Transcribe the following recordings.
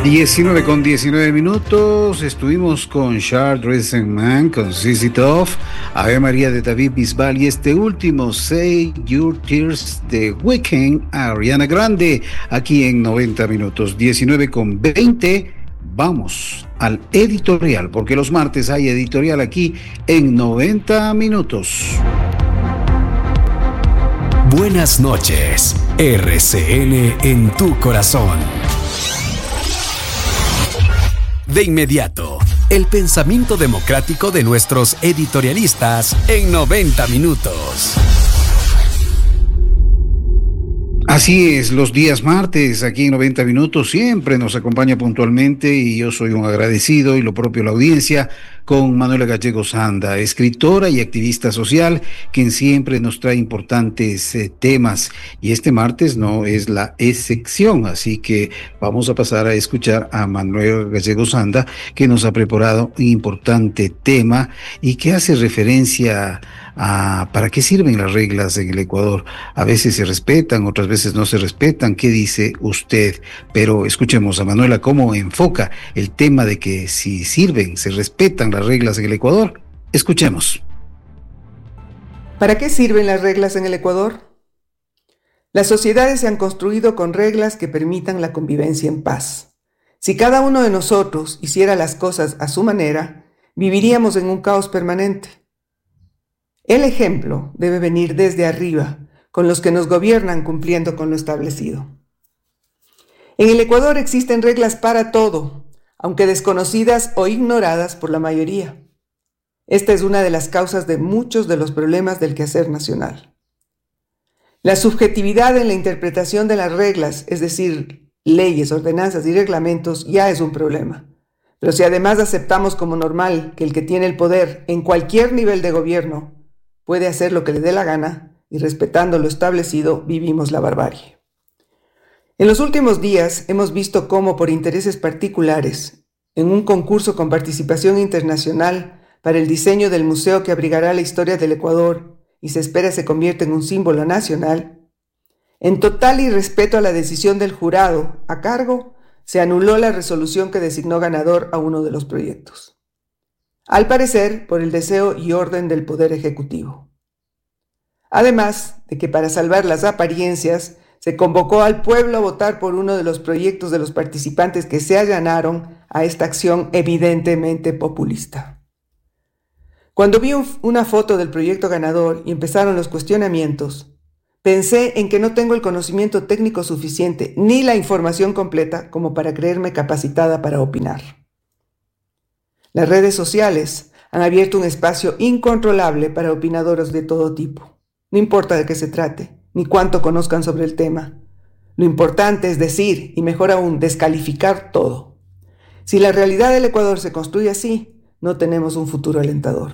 19:19. Estuvimos con Charles Dressenman, con ZZ Top, Ave María de David Bisbal y este último, Save Your Tears de Weeknd, Ariana Grande, aquí en 90 minutos. 19:20. Vamos al editorial, porque los martes hay editorial aquí en 90 minutos. Buenas noches, RCN en tu corazón. De inmediato, el pensamiento democrático de nuestros editorialistas en 90 minutos. Así es, los días martes aquí en 90 minutos siempre nos acompaña puntualmente y yo soy un agradecido y lo propio la audiencia con Manuela Gallegos Anda, escritora y activista social, quien siempre nos trae importantes temas, y este martes no es la excepción, así que vamos a pasar a escuchar a Manuela Gallegos Anda, que nos ha preparado un importante tema y que hace referencia a para qué sirven las reglas en el Ecuador. A veces se respetan, otras veces no se respetan. ¿Qué dice usted? Pero escuchemos a Manuela cómo enfoca el tema de que si sirven, se respetan las reglas en el Ecuador. Escuchemos. ¿Para qué sirven las reglas en el Ecuador? Las sociedades se han construido con reglas que permitan la convivencia en paz. Si cada uno de nosotros hiciera las cosas a su manera, viviríamos en un caos permanente. El ejemplo debe venir desde arriba, con los que nos gobiernan cumpliendo con lo establecido. En el Ecuador existen reglas para todo, aunque desconocidas o ignoradas por la mayoría. Esta es una de las causas de muchos de los problemas del quehacer nacional. La subjetividad en la interpretación de las reglas, es decir, leyes, ordenanzas y reglamentos, ya es un problema. Pero si además aceptamos como normal que el que tiene el poder en cualquier nivel de gobierno puede hacer lo que le dé la gana, y respetando lo establecido, vivimos la barbarie. En los últimos días hemos visto cómo, por intereses particulares, en un concurso con participación internacional para el diseño del museo que abrigará la historia del Ecuador y se espera se convierta en un símbolo nacional, en total irrespeto a la decisión del jurado a cargo, se anuló la resolución que designó ganador a uno de los proyectos. Al parecer, por el deseo y orden del Poder Ejecutivo. Además de que para salvar las apariencias, se convocó al pueblo a votar por uno de los proyectos de los participantes que se allanaron a esta acción evidentemente populista. Cuando vi una foto del proyecto ganador y empezaron los cuestionamientos, pensé en que no tengo el conocimiento técnico suficiente ni la información completa como para creerme capacitada para opinar. Las redes sociales han abierto un espacio incontrolable para opinadores de todo tipo. No importa de qué se trate, ni cuánto conozcan sobre el tema. Lo importante es decir, y mejor aún, descalificar todo. Si la realidad del Ecuador se construye así, no tenemos un futuro alentador.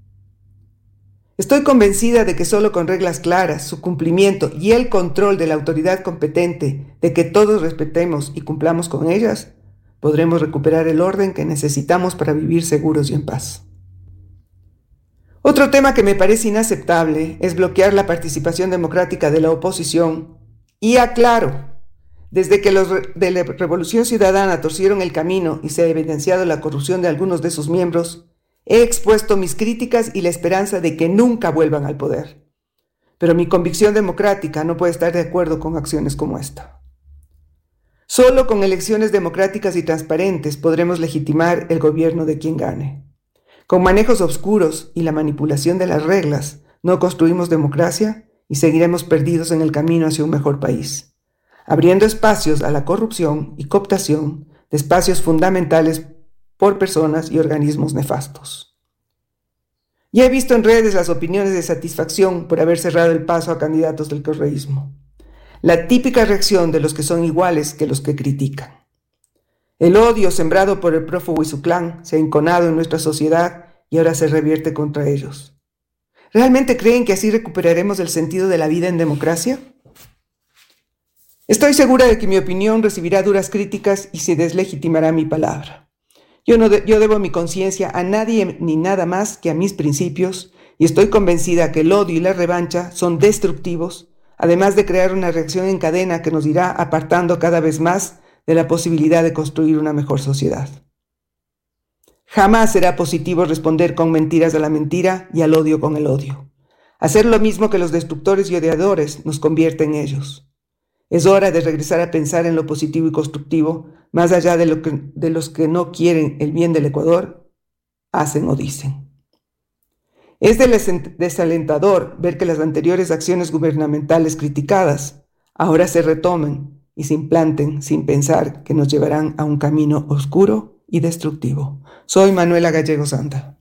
Estoy convencida de que solo con reglas claras, su cumplimiento y el control de la autoridad competente, de que todos respetemos y cumplamos con ellas, podremos recuperar el orden que necesitamos para vivir seguros y en paz. Otro tema que me parece inaceptable es bloquear la participación democrática de la oposición. Y aclaro, desde que los de la Revolución Ciudadana torcieron el camino y se ha evidenciado la corrupción de algunos de sus miembros, he expuesto mis críticas y la esperanza de que nunca vuelvan al poder. Pero mi convicción democrática no puede estar de acuerdo con acciones como esta. Solo con elecciones democráticas y transparentes podremos legitimar el gobierno de quien gane. Con manejos oscuros y la manipulación de las reglas, no construimos democracia y seguiremos perdidos en el camino hacia un mejor país, abriendo espacios a la corrupción y cooptación de espacios fundamentales por personas y organismos nefastos. Ya he visto en redes las opiniones de satisfacción por haber cerrado el paso a candidatos del correísmo. La típica reacción de los que son iguales que los que critican. El odio sembrado por el prófugo y su clan se ha enconado en nuestra sociedad y ahora se revierte contra ellos. ¿Realmente creen que así recuperaremos el sentido de la vida en democracia? Estoy segura de que mi opinión recibirá duras críticas y se deslegitimará mi palabra. Yo debo mi conciencia a nadie ni nada más que a mis principios y estoy convencida que el odio y la revancha son destructivos, además de crear una reacción en cadena que nos irá apartando cada vez más de la posibilidad de construir una mejor sociedad. Jamás será positivo responder con mentiras a la mentira y al odio con el odio. Hacer lo mismo que los destructores y odiadores nos convierte en ellos. Es hora de regresar a pensar en lo positivo y constructivo, más allá de los que no quieren el bien del Ecuador, hacen o dicen. Es desalentador ver que las anteriores acciones gubernamentales criticadas ahora se retomen y se implanten sin pensar que nos llevarán a un camino oscuro y destructivo. Soy Manuela Gallegos Anda.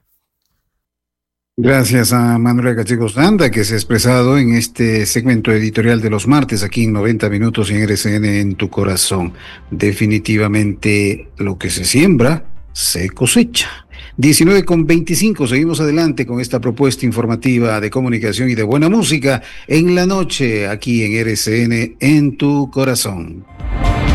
Gracias a Manuela Gallegos Anda, que se ha expresado en este segmento editorial de los martes aquí en 90 minutos en RCN en tu corazón. Definitivamente lo que se siembra, se cosecha. 19:25, seguimos adelante con esta propuesta informativa de comunicación y de buena música en la noche aquí en RCN en tu corazón.